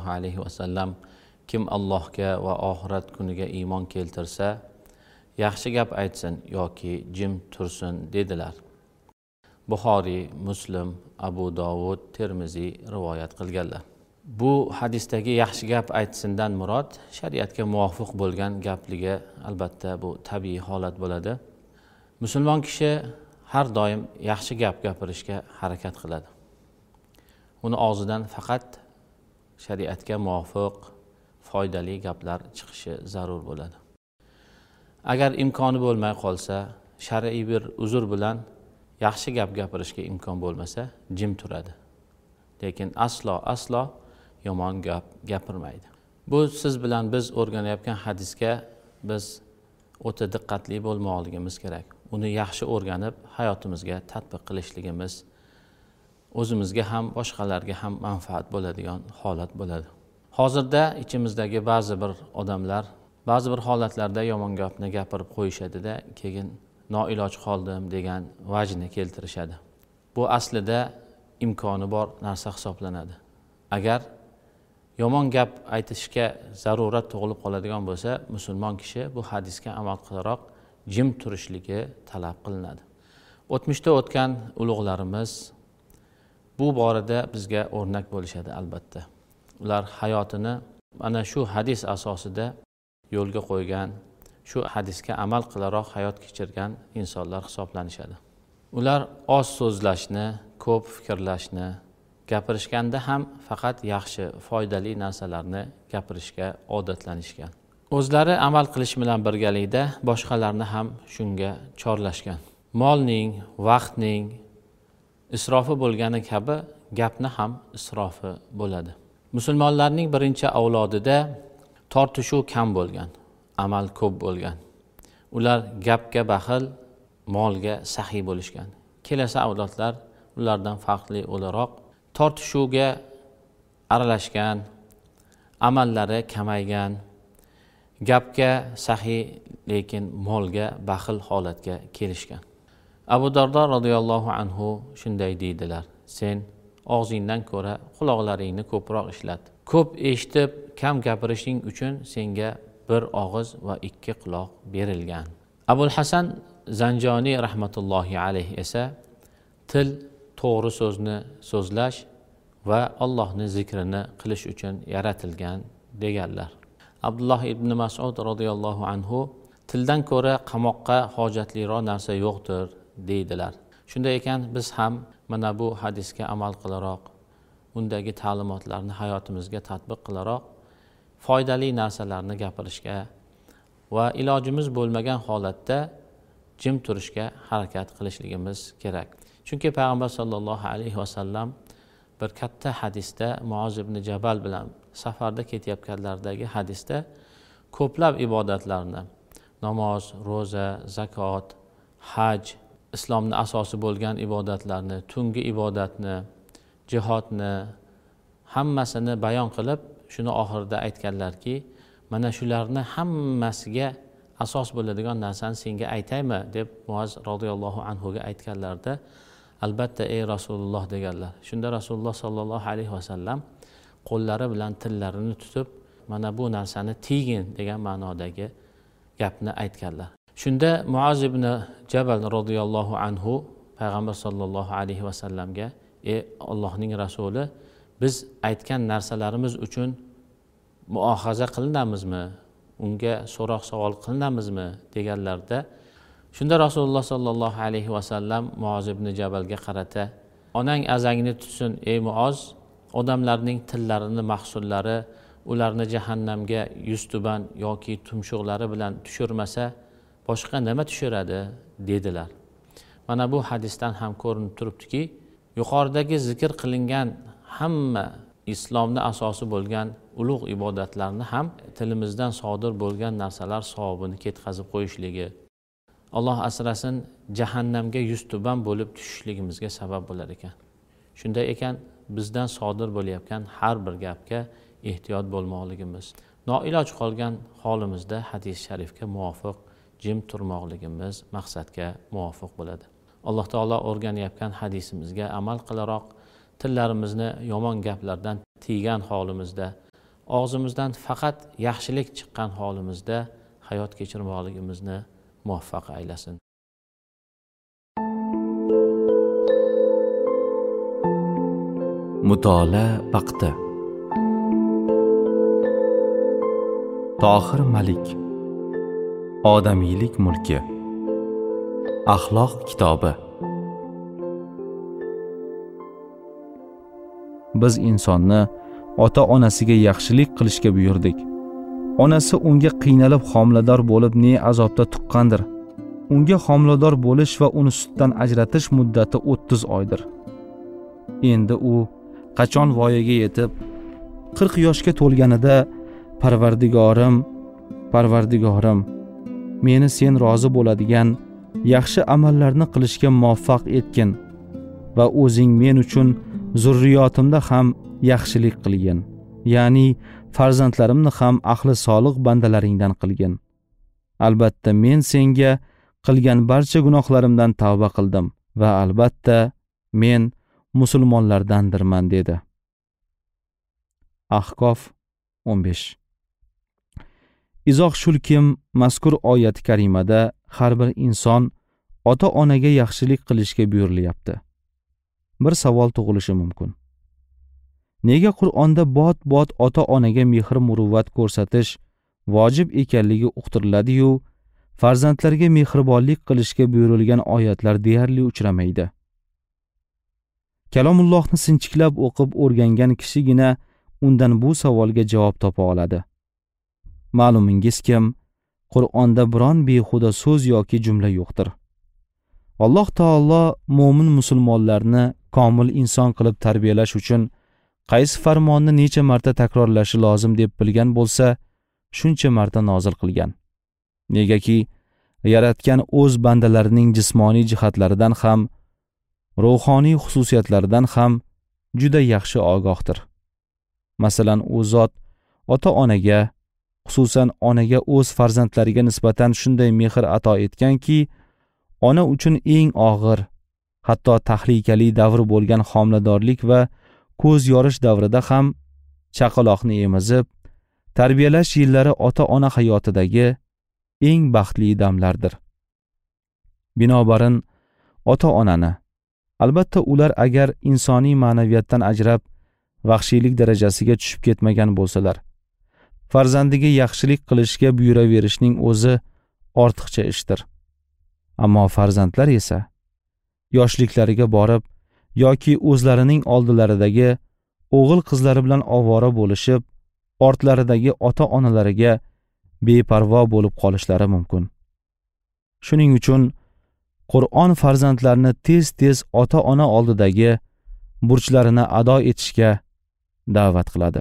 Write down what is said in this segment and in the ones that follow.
sollallohu alayhi vasallam kim Allohga va oxirat kuniga iymon keltirsa yaxshi gap aytsin yoki jim tursin dedilar. Buxoriy, Muslim, Abu Dovud, Termiziy rivoyat qilganlar. Bu hadisdagi yaxshi gap aytsindan murod shariatga muvofiq bo'lgan gapligi, albatta bu tabiiy holat bo'ladi. Musulmon kishi har doim yaxshi gap gapirishga harakat qiladi. Uni og'zidan faqat shariatga muvofiq foydali gaplar chiqishi zarur bo'ladi. Agar imkoni bo'lmay qolsa, shar'iy bir uzr bilan yaxshi gap gapirishga imkon bo'lmasa, jim turadi. Lekin aslo yomon gap gapirmaydi. Bu siz bilan biz o'rganayotgan hadisga biz o'ta diqqatli bo'lmoqligimiz kerak. Uni yaxshi o'rganib, hayotimizga tatbiq qilishligimiz o'zimizga ham, boshqalarga ham manfaat bo'ladigan holat bo'ladi. Hozirda ichimizdagi ba'zi bir odamlar ba'zi bir holatlarda yomon gapni gapirib qo'yishadi-da, keyin noiloj qoldim degan vajni keltirishadi. Bu aslida imkoni bor narsa hisoblanadi. Agar yomon gap aytishga zarurat tug'ilib qoladigan bo'lsa, musulmon kishi bu hadisga amal qilaroq jim turishligi talab qilinadi. O'tmishda o'tgan ulug'larimiz bu borada bizga o'rnak bo'lishadi albatta. Ular hayotini ana shu hadis asosida yo'lga qo'ygan, shu hadisga amal qilaroq hayot kechirgan insonlar hisoblanishadi. Ular oz so'zlashni, ko'p fikrlashni, gapirishganda ham faqat yaxshi, foydali narsalarni gapirishga odatlanishgan. O'zlari amal qilish bilan birgalikda boshqalarni ham shunga chorlashgan. Molning, vaqtning isrofi bo'lgani kabi gapni ham isrofi bo'ladi. Musulmonlarning birinchi avlodida tortishuv kam bo'lgan, amal ko'p bo'lgan. Ular gapga baxil, molga saxiy bo'lishgan. Kelasi avlodlar ulardan farqli o'laroq tortishuvga aralashgan, amallari kamaygan, gapga saxiy lekin molga baxil holatga kelishgan. Abu Dardo radhiyallohu anhu shunday deydilar: sen og'zingdan ko'ra quloqlaringni ko'proq ishlat. Ko'p eshitib, kam gapirishing uchun senga bir og'iz va ikki quloq berilgan. Abul Hasan Zanjoniy rahmatullohi alayhi esa til to'g'ri so'zni so'zlash va Allohning zikrini qilish uchun yaratilgan deganlar. Abdulloh ibn Mas'ud radhiyallohu anhu tildan ko'ra qamoqqa hojatliroq narsa yo'qdir deydilar. Shunday ekan biz ham mana bu hadisga amal qilaroq, undagi ta'limotlarni hayotimizga tatbiq qilaroq foydali narsalarni gapirishga va ilojimiz bo'lmagan holatda jim turishga harakat qilishligimiz kerak. Chunki payg'ambar sollallohu alayhi vasallam bir katta hadisda Muoz ibn Jabal bilan safarda ketayotganlardagi hadisda ko'plab ibodatlarni, namoz, ro'za, zakot, haj, islomning asosi bo'lgan ibodatlarni, tungi ibodatni, jihodni hammasini bayon qilib, shuni oxirida aytganlarki, mana shularni hammasiga asos bo'ladigan narsani senga aytaymi deb Muoz radhiyallohu anhu ga aytganlarda, albatta ey Rasululloh deganlar. Shunda Rasululloh sollallohu alayhi vasallam qo'llari bilan tillarini tutib, mana bu narsani tiygin degan ma'nodagi gapni aytganlar. Shunda Muoz ibn Jabal radhiyallohu anhu payg'ambar sollallohu alayhi vasallamga: ey Allohning rasuli, biz aytgan narsalarimiz uchun muohaza qilinamizmi? Unga so'roq savol qilinamizmi deganlarda, shunda Rasululloh sollallohu alayhi vasallam Muoz ibn Jabalga qarata: onang azangni tutsin ey Muoz, odamlarning tillarini mahsullari ularni jahannamga yuztuban yoki tumshuqlari bilan tushirmasa boshqa nima tushiradi dedilar. Mana bu hadisdan ham ko'rinib turibdiki, yuqoridagi zikr qilingan hamma islomni asosi bo'lgan ulug' ibodatlarni ham tilimizdan sodir bo'lgan narsalar savobini ketkazib qo'yishligi, Alloh asrasin, jahannamga yuztuban bo'lib tushishligimizga sabab bo'lar ekan. Shunday ekan, bizdan sodir bo'layotgan har bir gapga ehtiyot bo'lmoqligimiz, noiloj qolgan holimizda hadis sharifga muvofiq jim turmoqligimiz maqsadga muvofiq bo'ladi. Alloh taolo o'rganayotgan hadisimizga amal qilaroq tillarimizni yomon gaplardan tiygan holimizda og'zimizdan faqat yaxshilik chiqqan holimizda hayot kechirmoqligimizni muvaffaq aylasin. Mutolaa vaqti. Tohir Malik. Odamiylik mulki. Axloq kitobi. Biz insonni ota-onasiga yaxshilik qilishga buyurdik. Onasi unga qiynalib homilador bo'lib ne azobda tuqqandir. Unga homilador bo'lish va uni sutdan ajratish muddati 30 oydir. Endi u qachon voyaga yetib 40 yoshga to'lganida Parvardigorim, meni sen rozi bo'ladigan yaxshi amallarni qilishga muvaffaq etgin va o'zing men uchun zurriyotimda ham yaxshilik qilgin, ya'ni farzandlarimni ham ahli solih bandalaringdan qilgin. Albatta men senga qilgan barcha gunohlarimdan tavba qildim va albatta men musulmonlardandirman dedi. Ahqof 15. Izoh shulkim, mazkur oyat karimada har bir inson ota-onaga yaxshilik qilishga buyurilyapti. Bir savol tug'ilishi mumkin. Nega Qur'onda bot ota-onaga mehr-muruvvat ko'rsatish vojib ekanligi uqtiriladi-yu, farzandlarga mehribonlik qilishga buyurilgan oyatlar deyarli uchramaydi? Kalomullohni sinchiklab o'qib o'rgangan kishigina undan bu savolga javob topa oladi. Ma'lumingizki, Qur'onda biron behuda so'z yoki jumla yo'qdir. Alloh taolo mo'min musulmonlarni komil inson qilib tarbiyalash uchun qaysi farmonni necha marta takrorlashi lozim deb bilgan bo'lsa, shuncha marta nozil qilgan. Negaki, yaratgan o'z bandalarining jismoniy jihatlaridan ham, ruhoniy xususiyatlaridan ham juda yaxshi ogohdir. Masalan, u zot ota-onaga, xususan onaga o'z farzandlariga nisbatan shunday mehr ato etganki, ona uchun eng og'ir, hatto tahlikali davr bo'lgan homiladorlik va ko'z yorish davrida ham chaqaloqni emizib, tarbiyalash yillari ota-ona hayotidagi eng baxtli damlardir. Binobarin, ota-onani, albatta ular agar insoniy ma'naviyatdan ajrab, vahshiylik darajasiga tushib ketmagan bo'lsalar, farzandiga yaxshilik qilishga buyuraverishning o'zi ortiqcha ishdir. Ammo farzandlar esa yoshliklariga borib yoki o'zlarining oldilaridagi o'g'il-qizlari bilan ovora bo'lishib, ortlaridagi ota-onalariga beparvo bo'lib qolishlari mumkin. Shuning uchun Qur'on farzandlarni tez-tez ota-ona oldidagi burchlarini ado etishga da'vat qiladi.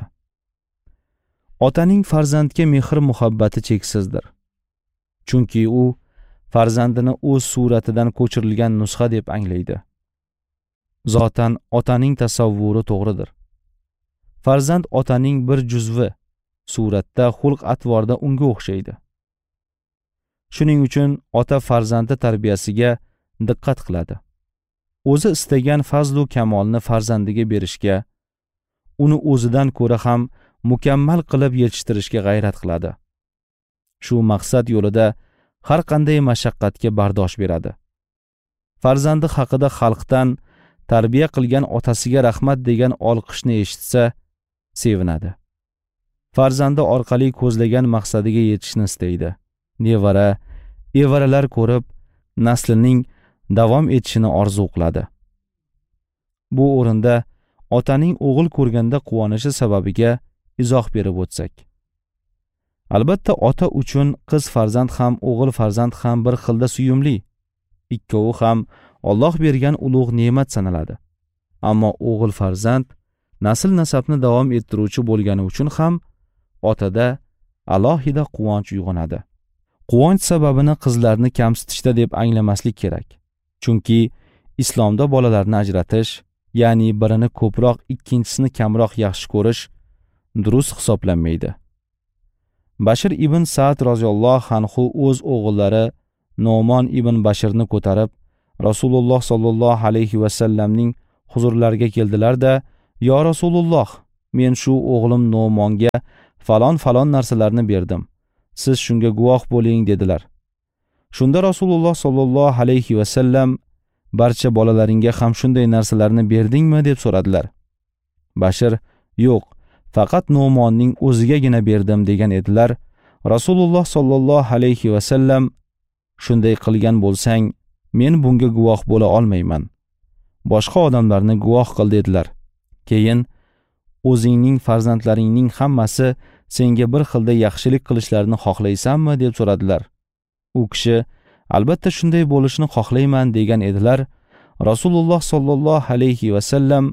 Otaning farzandga mehr-muhabbati cheksizdir. Chunki u farzandini o'z suratidan ko'chirilgan nusxa deb anglaydi. Zotan otaning tasavvuri to'g'ridir. Farzand otaning bir juzvi, suratda, xulq-atvorda unga o'xshaydi. Shuning uchun ota farzandi tarbiyasiga diqqat qiladi. O'zi istagan fazlu kamolni farzandiga berishga, uni o'zidan ko'ra ham mukammal qilib yetishtirishga g'ayrat qiladi. Shu maqsad yo'lida har qanday mashaqqatga bardosh beradi. Farzandi haqida xalqdan tarbiya qilgan otasiga rahmat degan olqishni eshitsa, sevinadi. Farzandi orqali ko'zlagan maqsadiga yetishni istaydi. Nevara, evaralar ko'rib, naslining davom etishini orzu qiladi. Bu o'rinda otaning o'g'il ko'rganda quvonishi sababiga izoh berib o'tsak. Albatta ota uchun qiz farzand ham, o'g'il farzand ham bir xilda suyumli. Ikkovi ham Alloh bergan ulug' ne'mat sanaladi. Ammo o'g'il farzand nasl nasabni davom ettiruvchi bo'lgani uchun ham otada alohida quvonch uyg'onadi. Quvonch sababini qizlarni kamsitishda deb anglamaslik kerak. Chunki islomda bolalarni ajratish, ya'ni birini ko'proq, ikkinchisini kamroq yaxshi ko'rish durust hisoblanmaydi. Bashir ibn Sa'd roziyallohu anhu o'z o'g'illari Nu'mon ibn Bashirni ko'tarib Rasululloh sollallohu alayhi va sallamning huzurlariga keldilar-da, "Ya Rasululloh, men shu o'g'lim Nu'monga falon narsalarni berdim. Siz shunga guvoh bo'ling dedilar. Shunda Rasululloh sollallohu alayhi va sallam barcha bolalaringga ham shunday narsalarni berdingmi deb so'radilar. Bashir yo'q, faqat Nu'monning o'zigagina berdim degan edilar. Rasululloh sollallohu alayhi va sallam shunday qilgan bo'lsang, men bunga guvoh bo'la olmayman. Boshqa odamlarni guvoh qil dedilar. Keyin o'zingning farzandlaringning hammasi senga bir xilda yaxshilik qilishlarini xohlaysanmi deb so'radilar. U kishi albatta shunday bo'lishini xohlayman degan edilar. Rasululloh sollallohu alayhi va sallam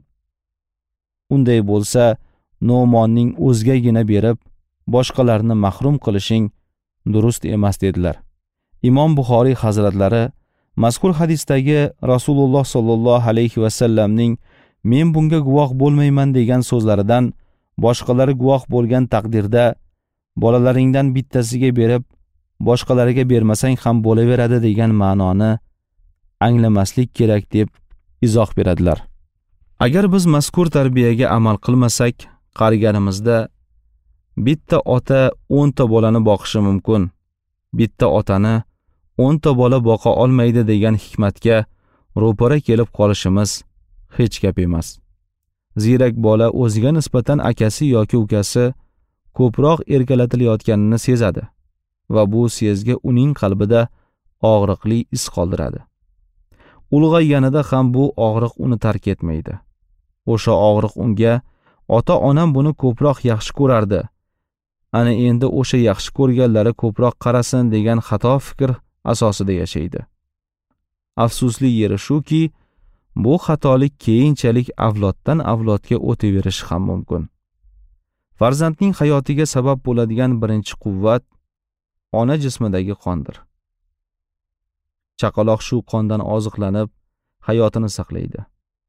unday bo'lsa Nu'monning o'zgagina berib boshqalarni mahrum qilishing durust emas dedilar. Imom Buxoriy hazratlari mazkur hadisdagi Rasululloh sollallohu alayhi va sallamning men bunga guvoh bo'lmayman degan so'zlaridan boshqalari guvoh bo'lgan taqdirda bolalaringdan bittasiga berib boshqalariga bermasang ham bo'laveradi degan ma'noni anglamaslik kerak deb izoh beradilar. Agar biz mazkur tarbiyaga amal qilmasak, qariganimizda bitta ota 10 ta bolani boqishi mumkin, bitta otani 10 ta bola boqa olmaydi degan hikmatga ro'para kelib qolishimiz hech gap emas. Ziyrak bola o'ziga nisbatan akasi yoki ukasi ko'proq erkalatilayotganini sezadi va bu sezgi uning qalbida og'riqli iz qoldiradi. Ulg'ayganida ham bu og'riq uni tark etmaydi. O'sha og'riq unga ota-onam buni ko'proq yaxshi ko'rardi. Ana endi o'sha yaxshi ko'rganlari ko'proq qarasin degan xato fikr asosida yashaydi. Afsusli yeri shuki, bu xatolik keyinchalik avloddan avlodga o'taverishi ham mumkin. Farzandning hayotiga sabab bo'ladigan birinchi quvvat ona jismidagi qondir. Chaqaloq shu qondan oziqlanib hayotini saqlaydi.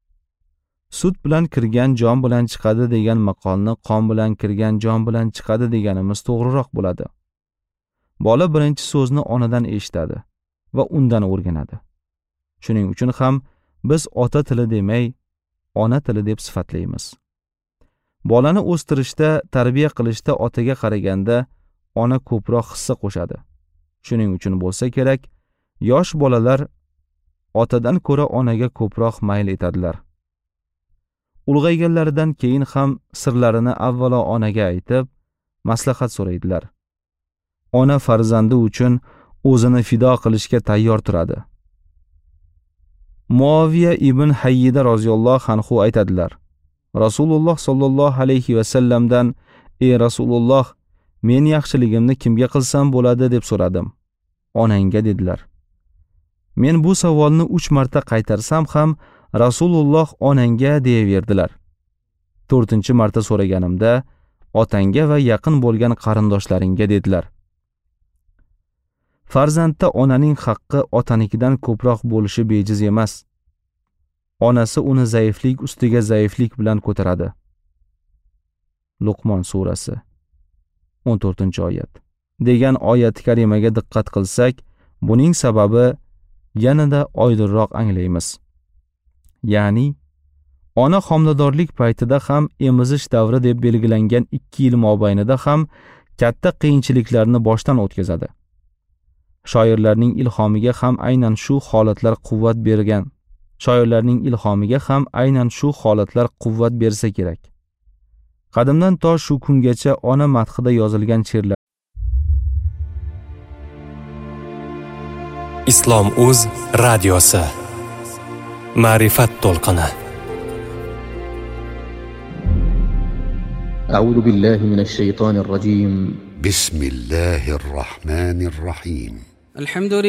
Sut bilan kirgan jon bilan chiqadi degan maqolni qon bilan kirgan jon bilan chiqadi deganimiz to'g'riroq bo'ladi. Bola birinchi so'zni onadan eshitadi va undan o'rganadi. Shuning uchun ham biz ota tili demay, ona tili deb sifatlaymiz. Bolani o'stirishda, tarbiya qilishda otaga qaraganda ona ko'proq hissa qo'shadi. Shuning uchun bo'lsa kerak, yosh bolalar otadan ko'ra onaga ko'proq mayl etadilar. Ulg'ayganlaridan keyin ham sirlarini avvalo onaga aytib, maslahat so'raydilar. Ona farzandi uchun o'zini fido qilishga tayyor turadi. Muaviya ibn Hayyida roziyallohu anhu aytadilar. Rasululloh sollallohu alayhi va sallamdan: "Ey Rasululloh, men yaxshiligimni kimga qilsam bo'ladi?" deb so'radim. "Onangga" dedilar. Men bu savolni 3 marta qaytarsam ham Rasululloh onangga deyaverdilar. 4-chi marta so'raganimda otangga va yaqin bo'lgan qarindoshlaringga dedilar. Farzandda onaning haqqi otanikidan ko'proq bo'lishi bejiz emas. Onasi uni zaiflik ustiga zaiflik bilan ko'taradi. Luqmon surasi 14-oyat degan oyat-i karimaga diqqat qilsak, buning sababi yanada oydinroq anglaymiz. Ya'ni ona homiladorlik paytida ham emizish davri deb belgilangan 2 yil mobaynida ham katta qiyinchiliklarni boshdan o'tkazadi. Shoirlarning ilhomiga ham aynan shu holatlar quvvat bersa kerak. Qadimdan to shu kungacha ona madhida yozilgan she'rlar Islom.uz radiosi Ma'rifat to'lqini. أعوذ بالله من الشيطان الرجيم. بسم الله الرحمن الرحيم. الحمد